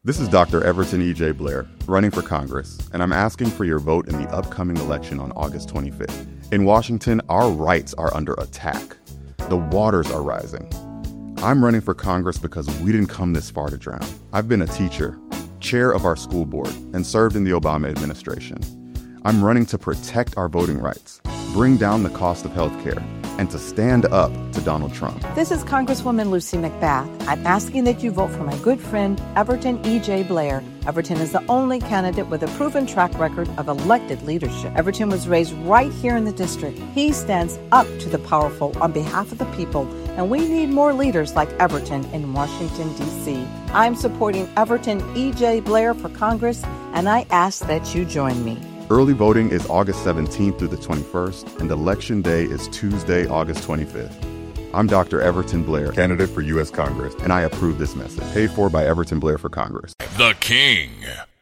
This is Dr. Everton E.J. Blair, running for Congress, and I'm asking for your vote in the upcoming election on August 25th. In Washington, our rights are under attack. The waters are rising. I'm running for Congress because we didn't come this far to drown. I've been a teacher, chair of our school board, and served in the Obama administration. I'm running to protect our voting rights, bring down the cost of health care, and to stand up to Donald Trump. This is Congresswoman Lucy McBath. I'm asking that you vote for my good friend, Everton E.J. Blair. Everton is the only candidate with a proven track record of elected leadership. Everton was raised right here in the district. He stands up to the powerful on behalf of the people, and we need more leaders like Everton in Washington, D.C. I'm supporting Everton E.J. Blair for Congress, and I ask that you join me. Early voting is August 17th through the 21st, and Election Day is Tuesday, August 25th. I'm Dr. Everton Blair, candidate for U.S. Congress, and I approve this message. Paid for by Everton Blair for Congress. The King.